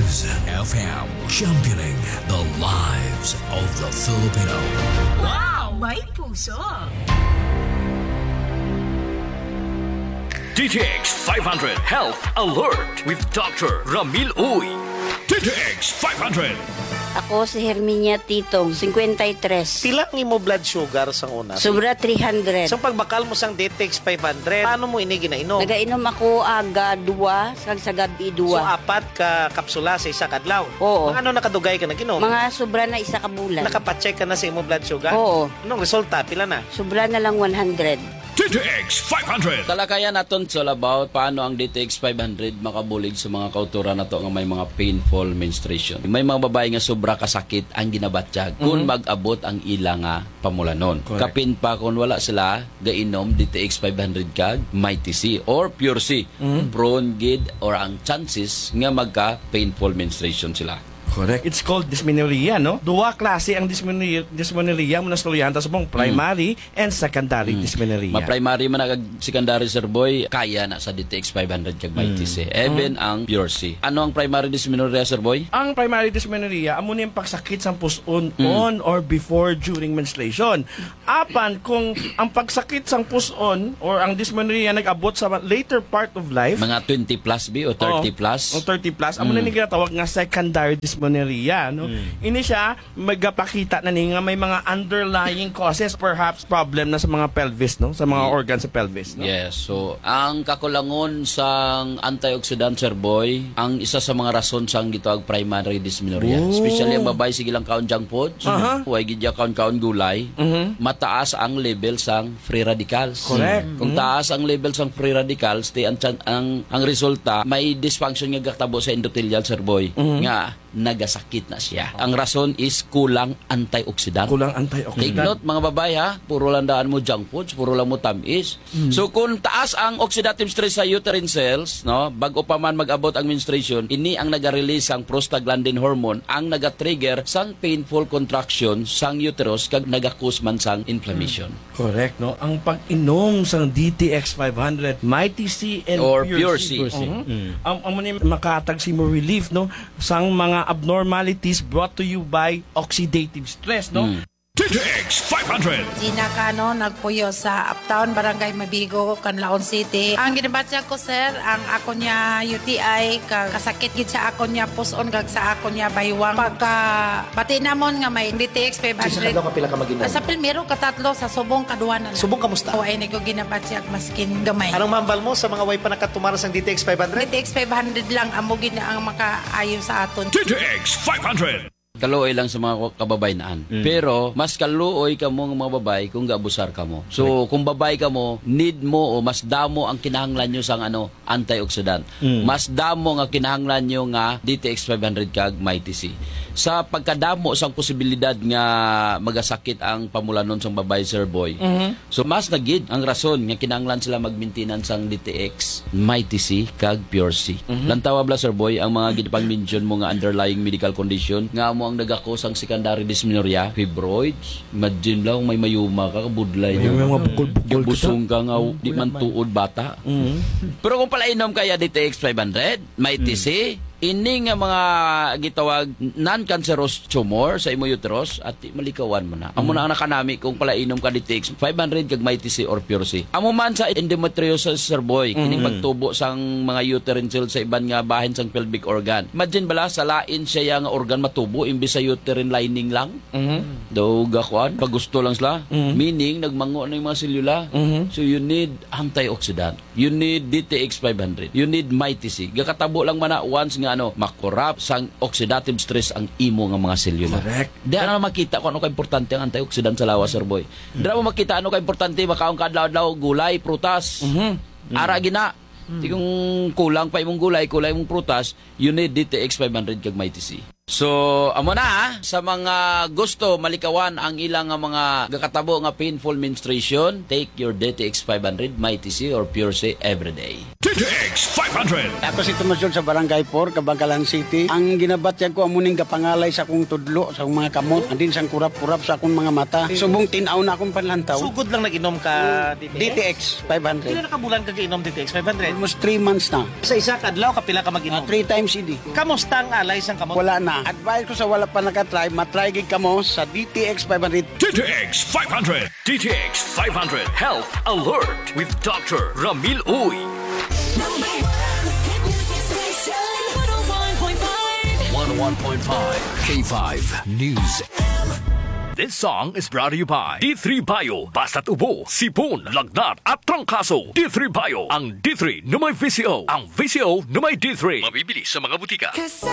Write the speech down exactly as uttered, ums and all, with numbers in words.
News F M, championing the lives of the Filipino. Wow! May puso! D T X five hundred Health Alert with Doctor Ramil Uy. D T X five hundred. Ako si Herminia Titong, fifty-three. Pila ang imo blood sugar sang una? Sobra three hundred. Sa pagbakal mo sang D T X five hundred, paano mo ini ginainom? Nagainom ako aga dua, sag sa gabi So dua. apat ka kapsula sa isa kadlaw. Oo. Mga ano nakadugay ka naginom? Mga sobra na isa ka bulan. Nakapacheck ka na sa imo blood sugar? Oo. Anong resulta? Pila na? Sobra na lang one hundred. D T X five hundred. Talakayan naton so about paano ang D T X five hundred makabulig sa mga kauturan nato nga may mga painful menstruation. May mga babae nga sobra kasakit ang ginabatyag mm-hmm. kung mag-abot ang ila nga pamulanon. Correct. Kapin pa kung wala sila gainom D T X five hundred kag Mighty C or Pure C. Mm-hmm. Prone gid or ang chances nga magka painful menstruation sila. Correct. It's called dysmenorrhea, no? Duwa klase ang dysmenorrhea, dysmenorrhea muna storyan tas mong primary mm. and secondary mm. dysmenorrhea. Ma-primary man ag secondary sir boy, kaya na sa D T X five hundred kag Mighty C. Mm. Even mm. ang Pure C. Ano ang primary dysmenorrhea sir boy? Ang primary dysmenorrhea amo ni pagsakit sa puson mm. on or before during menstruation. Apan kung ang pagsakit sa puson or ang dysmenorrhea nag-abot sa later part of life, mga twenty plus B o thirty oh, plus. O thirty plus, amo mm. na ni ginatawag nga secondary dysmenorrhea. Dysmenorrhea, no? Mm. Ini siya magapakita na ni nga may mga underlying causes, perhaps problem na sa mga pelvis, no? Sa mga yeah. organs sa pelvis, no? Yes. So, ang kakulangon sang antioxidant sir boy, ang isa sa mga rason sang gitawag primary dysmenorrhea. Oh. Especially ang babae sige lang kaon junk food, uh-huh. huwag gidya kaon-kaon gulay, uh-huh. mataas ang level sang free radicals. Correct. Mm. Kung taas ang level sang free radicals, di ang, ang, ang resulta, may dysfunction nga gatabo sa endothelial sir boy. Uh-huh. Nga, nagasakit na siya. Ang rason is kulang antioxidant. Kulang antioxidant. Take note mga babae ha, puro lang daan mo junk foods, puro lang mo tamis. Mm. So kung taas ang oxidative stress sa uterine cells, no, bago pa man mag-abot ang menstruation, ini ang naga-release ang prostaglandin hormone, ang naga-trigger sang painful contraction sang uterus kag naga-cause man sang inflammation. Mm. Correct, no? Ang pag-inom sang D T X five hundred, Mighty C and or Pure, Pure C. C. Uh-huh. Mm. Ang ang muni makatag si mo relief, no, sang mga abnormalities brought to you by oxidative stress, no? Mm. D T X five hundred. Gina Cano, nagpuyo sa Uptown, Barangay Mabigo, Canlaon City. Ang ginabatya ko, sir, ang ako niya U T I, kag kasakit gid sa ako niya puson, kag sa ako niya baywang. Pagka bati namon nga may D T X five hundred. Sa kadlaw ka pila ka maginom? Sa pilmero, katatlo, sa subong kaduanan. Subong kamusta? O, ay ko ginabatya maskin gamay. Anong mambal mo sa mga way pa nakatumaras ang D T X five hundred? D T X five hundred lang, amo gina ang makaayo sa aton. D T X five hundred. Kaluoy lang sa mga kababaynaan. Mm. Pero, mas kaluoy ka mo ng mga babay kung gaabusar ka mo. So, right. Kung babay ka mo, need mo o mas damo ang kinahanglan nyo sa ano, antioxidant. Mm. Mas damo nga kinahanglan nyo nga D T X five hundred kag Mighty C. Sa pagkadamo sang posibilidad nga magasakit ang pamulanon sang babay sir boy. Mm-hmm. So, mas nagid ang rason nga kinahanglan sila mag-maintenance sang D T X, Mighty C kag Pure C. Mm-hmm. Lantawa bla sir boy, ang mga gipang-mention mo nga underlying medical condition nga mo ang nagakos ang secondary dysmenorrhea, fibroids, imagine lang may mayuma ka, kabudlay may mga bukol-bukol busong ka nga, di man tuod bata. Mm-hmm. Pero kung pala inom kaya D T X five hundred, Mighty C, mm. ini nga mga gitawag non-cancerous tumor sa imo uterus at malikawan mo na. Amo mm. na ang nakanami kung pala inom ka D T X five hundred kag Mighty C or Pure C. Amo man sa endometriosis sir boy, kining mm-hmm. pagtubo sang mga uterine cells sa iban nga bahin sang pelvic organ. Imagine bala sa lain siya nga organ matubo imbis sa uterine lining lang. Mm-hmm. Daw gakwan, pag gusto lang sila. Mm-hmm. Meaning nagmango na yung mga selula. Mm-hmm. So you need antioxidant. You need D T X five hundred. You need Mighty C. Gakatabo lang man na once nga ano, makurap sang oxidative stress ang imo nga mga selula. Correct. Di na makita kung ano ka-importante ang antioxidant sa lawas, sir boy. Di na mo makita ano ka-importante, makaong kadlaw-adlaw, gulay, prutas. Mm-hmm. Ara gina. Mm-hmm. Kung kulang pa imong gulay, kulang imong prutas, you need D T X five hundred kag Mighty C. So, amo na ha, sa mga gusto malikawan ang ilang nga mga gakatabo nga painful menstruation, take your D T X five hundred, Mighty C or Pure C everyday. D T X five hundred. Ako si Tomasyon sa Barangay four, Kabangkalan City. Ang ginabatyag ko amuning kapangalay sa akong tudlo, sa akong mga kamot, andin sang kurap-kurap sa akong mga mata. Subong tinaw na akong panlantaw. Sugod lang nag-inom ka D T X? D T X five hundred. Pila na kabulan ka inom D T X five hundred? Almost three months na. Sa isa kadlaw kapila ka Uh, mag-inom? three times a day. Kamusta ang alay sang kamot? Wala na. Advice ko sa wala pa nakatry, matry gig kamo sa D T X five hundred. D T X five hundred. D T X five hundred Health Alert with Doctor Ramil Uy. one oh one point five K five News. This song is brought to you by D three Bio. Basta't ubo, sipon, lagnat at trangkaso. D three Bio. Ang D three na may V C O. Ang V C O na may D three. Mabibili sa mga butika.